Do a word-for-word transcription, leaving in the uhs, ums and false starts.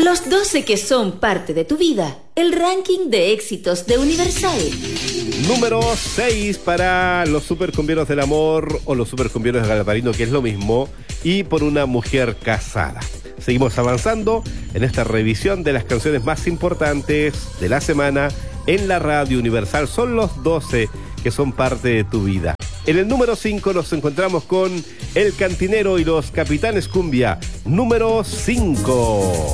Los doce que son parte de tu vida. El ranking de éxitos de Universal. Número seis para los supercumbieros del amor o los supercumbieros de Galvarino, que es lo mismo, y por una mujer casada. Seguimos avanzando en esta revisión de las canciones más importantes de la semana en la radio Universal. Son los doce que son parte de tu vida. En el número cinco nos encontramos con El Cantinero y los Capitanes Cumbia. Número cinco.